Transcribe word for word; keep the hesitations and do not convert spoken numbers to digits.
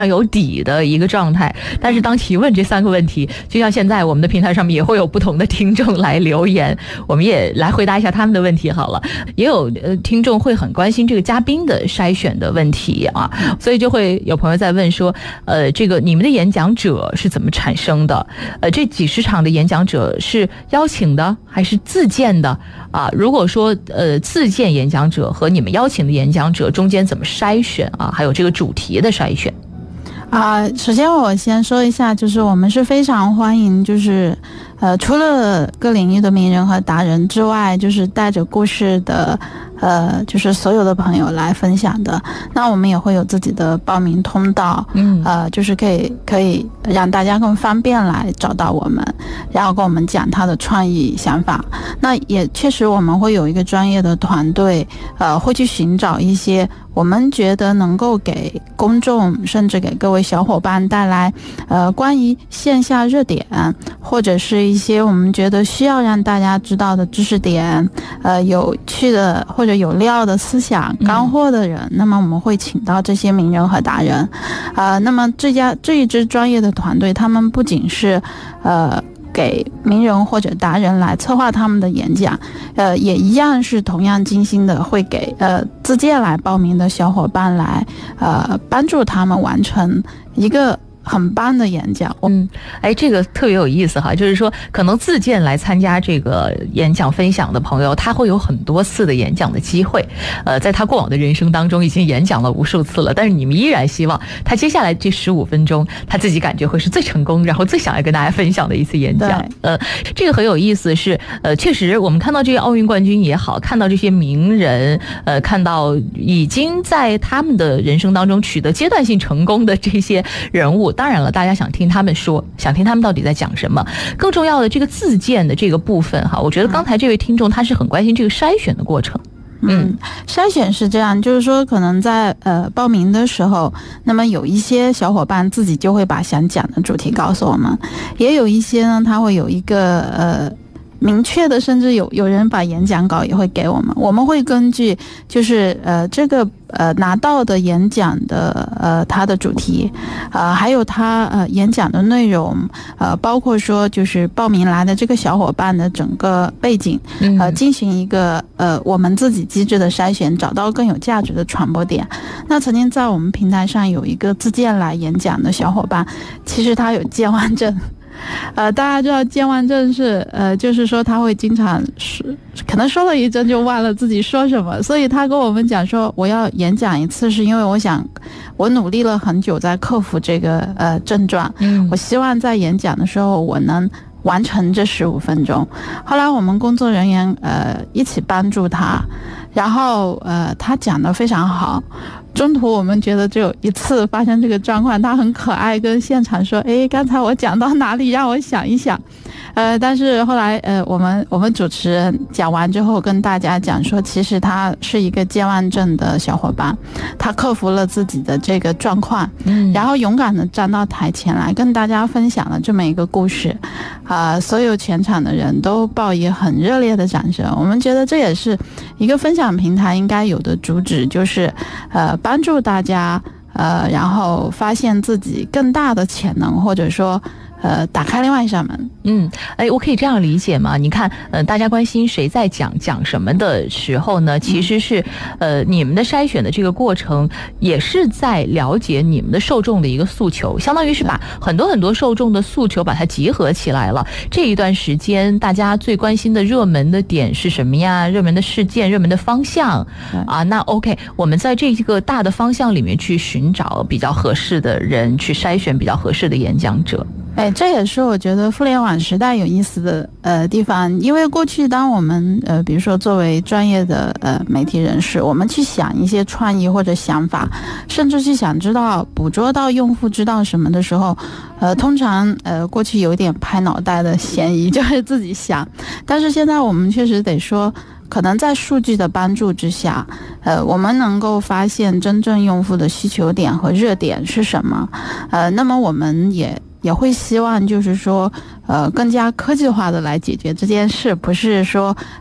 有底的一个状态，但是当提问这三个问题，就像现在我们的平台上面也会有不同的听众来留言，我们也来回答一下他们的问题好了。也有呃听众会很关心这个嘉宾的筛选的问题啊，所以就会有朋友在问说，呃，这个你们的演讲者是怎么产生的？呃，这几十场的演讲者是邀请的还是自荐的啊？如果说呃自荐演讲者和你们邀请的演讲者中间怎么筛选啊？还有这个主题的筛选。 啊、呃，首先我先说一下，就是我们是非常欢迎，就是呃，除了各领域的名人和达人之外，就是带着故事的，呃，就是所有的朋友来分享的。那我们也会有自己的报名通道，嗯，呃，就是可以可以让大家更方便来找到我们，然后跟我们讲他的创意想法。那也确实我们会有一个专业的团队，呃，会去寻找一些我们觉得能够给公众甚至给各位小伙伴带来呃关于线下热点或者是一些我们觉得需要让大家知道的知识点，呃有趣的或者有料的思想干货的人、嗯、那么我们会请到这些名人和达人。呃那么这家这一支专业的团队，他们不仅是呃给名人或者达人来策划他们的演讲，呃，也一样是同样精心的会给呃自荐来报名的小伙伴来呃帮助他们完成一个很棒的演讲。 嗯，哎，这个特别有意思哈，就是说可能自荐来参加这个演讲分享的朋友，他会有很多次的演讲的机会，呃，在他过往的人生当中已经演讲了无数次了，但是你们依然希望他接下来这十五分钟，他自己感觉会是最成功，然后最想要跟大家分享的一次演讲。呃，这个很有意思是，呃，确实我们看到这些奥运冠军也好，看到这些名人，呃，看到已经在他们的人生当中取得阶段性成功的这些人物。当然了，大家想听他们说，想听他们到底在讲什么。更重要的这个自荐的这个部分哈，我觉得刚才这位听众他是很关心这个筛选的过程。 嗯，筛选是这样，就是说可能在呃报名的时候，那么有一些小伙伴自己就会把想讲的主题告诉我们，也有一些呢他会有一个呃明确的，甚至有有人把演讲稿也会给我们，我们会根据就是呃这个呃拿到的演讲的呃它的主题，呃还有他呃演讲的内容，呃包括说就是报名来的这个小伙伴的整个背景，呃进行一个呃我们自己机制的筛选，找到更有价值的传播点。那曾经在我们平台上有一个自荐来演讲的小伙伴，其实他有健忘症。呃，大家知道健忘症是呃，就是说他会经常说，可能说了一阵就忘了自己说什么，所以他跟我们讲说，我要演讲一次，是因为我想，我努力了很久在克服这个呃症状，嗯，我希望在演讲的时候我能完成这十五分钟。后来我们工作人员呃一起帮助他，然后呃他讲得非常好。中途我们觉得只有一次发生这个状况，他很可爱，跟现场说：“诶，刚才我讲到哪里？让我想一想。”呃，但是后来呃，我们我们主持人讲完之后跟大家讲说，其实他是一个健忘症的小伙伴，他克服了自己的这个状况，嗯，然后勇敢的站到台前来跟大家分享了这么一个故事，啊、呃，所有全场的人都报以很热烈的掌声。我们觉得这也是一个分享平台应该有的主旨，就是呃帮助大家呃，然后发现自己更大的潜能，或者说呃，打开另外一扇门。 嗯，哎，我可以这样理解吗？你看，呃，大家关心谁在讲讲什么的时候呢，其实是，呃，你们的筛选的这个过程，也是在了解你们的受众的一个诉求，相当于是把很多很多受众的诉求把它集合起来了。这一段时间，大家最关心的热门的点是什么呀？热门的事件、热门的方向啊，那 OK， 我们在这个大的方向里面去寻找比较合适的人，去筛选比较合适的演讲者。 哎，这也是我觉得互联网时代有意思的呃地方，因为过去当我们呃比如说作为专业的呃媒体人士，我们去想一些创意或者想法，甚至去想知道捕捉到用户知道什么的时候，呃通常呃过去有点拍脑袋的嫌疑，就是自己想，但是现在我们确实得说，可能在数据的帮助之下，呃，我们能够发现真正用户的需求点和热点是什么，呃，那么我们也也会希望就是说，呃，更加科技化的来解决这件事，不是说